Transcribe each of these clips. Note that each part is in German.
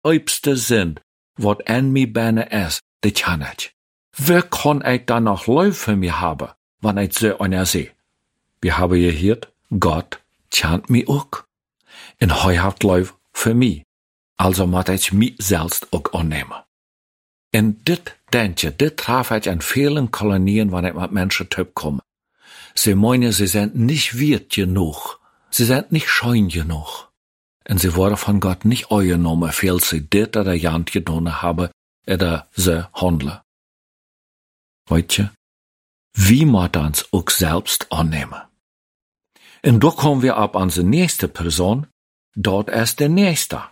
diepste zin wat en mij binnen is, dit kan ik. Wie kan ik dan nog lief voor mij hebben, wanneer ik zo aan zie? We hebben gehoord, God kent mij ook. En hij heeft lief voor mij. Also moet ik mij zelfs ook aannemen. En dit denkje, dit traf ik in vele kolonien, wanneer ik met mensen terugkom. Sie meinen, sie sind nicht wert genug. Sie sind nicht schön genug. Und sie worden von Gott nicht angenommen, weil sie dit oder jant gedaan hebben, oder ze handelen. Weet je, wie moet ons ook selbst annehmen. Und da kommen wir ab an die nächste Person, dort ist der Nächste.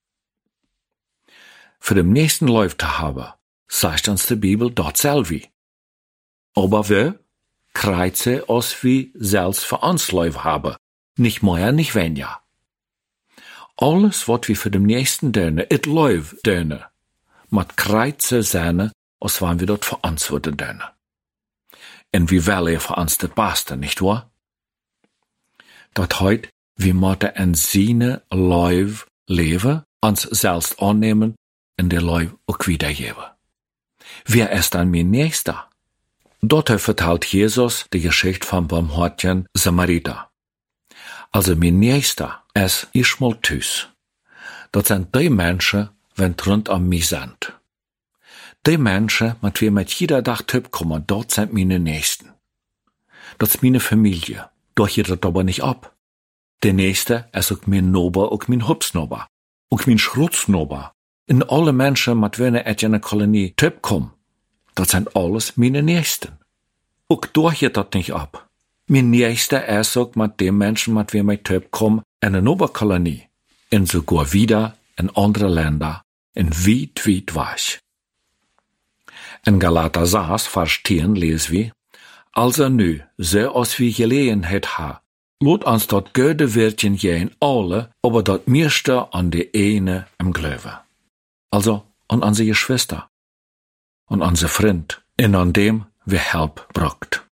Für den nächsten Lauf zu haben, sagt uns die Bibel dort selber. Aber wir kreuzen als wir selbst für uns Lauf haben, nicht mehr, nicht weniger. Alles, was wir für den nächsten tun, it Lauf tun, mit kreuzen sein, als wenn wir dort für uns würden tun. Und wir wollen für uns das Beste, nicht wahr? Dat heut, wir moeten in seine Lauf leben, uns selbst annehmen und der Lauf auch wiedergeben. Wer ist dann mein Nächster? Dort vertelt Jesus die Geschichte vom barmherzigen Samariter. Also mein Nächster ist erstmal Tüß. Dat sind die Menschen, wenn rund um mich sind. Die Menschen, mit wem ich jeder Tag kommen, dort sind meine Nächsten. Dat ist meine Familie. Doch geht das aber nicht ab. Der Nächste ist auch mein Nober, auch mein Hupsnober, auch mein Schrutznober. Und alle Menschen, mit wem ich in der Kolonie kommen, das sind alles meine Nächsten. Auch durch geht das nicht ab. Mein Nächster ist auch mit den Menschen, mit wem ich komme, in der Noberkolonie. Und sogar wieder in andere Länder, in weit weg. In Galater 6, Vers 10 lesen wir, also nu, so als wir Gelegenheit haben, lot uns dort gute Wörtchen gehen alle, aber dort meiste an die eine im Glauben. Also an unsere Geschwister, an unsere Freund, und an dem wir Help braucht.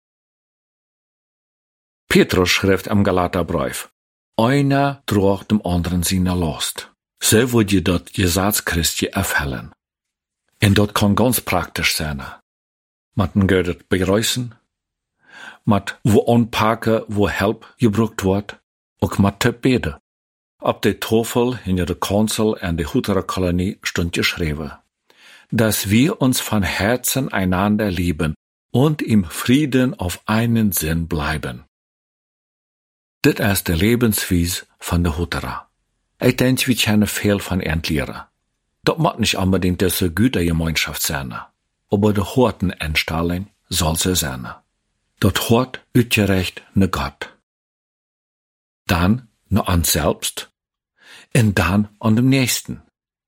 Petrus schreibt im Galaterbrief, einer tragt dem anderen seine Last. So wird je dort Gesetz Christi erfüllen. Und dort kann ganz praktisch sein. Mit dem Geld bereisen, mit wo anpakken, wo Help gebraucht wird, auch mit te beten. Op de Tafel in der Kanzel en de Huterer Kolonie stund geschrieben, dass wir uns von Herzen einander lieben und im Frieden auf einen Sinn bleiben. Dit ist der Lebensweise von der Huterer. Ich denke, wir können viel von ihnen lernen. Das muss nicht unbedingt diese gute Gemeinschaft sein, aber die Horteneinstellung soll sie sein. Das Hort utgerecht ne Gott. Dann ne uns selbst und dann an dem Nächsten.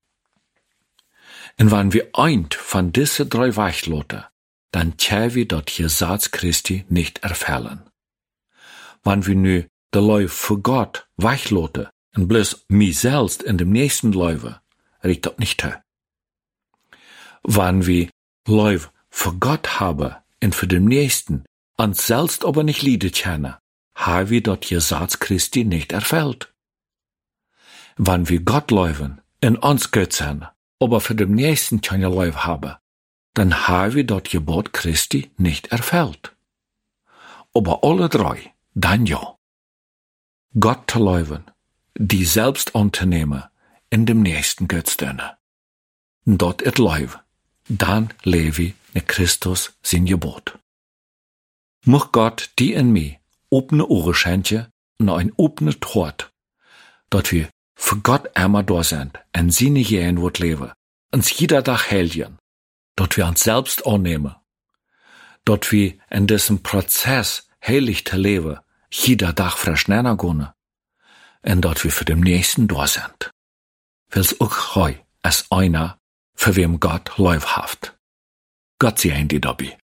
Und wenn wir eint von diese drei weglassen, dann können wir das Gesetz Christi nicht erfüllen. Wenn wir nu de Lauf für Gott weglassen und bloß mich selbst in dem Nächsten laufen, riecht das nicht zu. Wenn wir Lauf für Gott haben und für den Nächsten, uns selbst aber nicht lieben können, haben wir das Gesetz Christi nicht erfüllt. Wenn wir Gott laufen, in uns Gott sind, aber für den Nächsten keine Lauf haben, dann haben wir das Gebot Christi nicht erfüllt. Aber alle drei, dann ja. Gott zu laufen, die selbst anzunehmen, in dem Nächsten Gott zu dienen. Dort ist Lauf, dann lebe ich in Christus sein Gebot. Mag Gott die in mir offene Ohren schenken und ein offenes Hort, dass wir für Gott einmal da sind, in seine Jähen wird leben, uns jeder Tag helfen, dass wir uns selbst annehmen, dass wir in diesem Prozess heilig zu leben, jeder Tag frisch näher gehen, und dass wir für den Nächsten da sind. Weil's auch heu als einer, für wem Gott Lauf haft. Gott sei ein die dabei.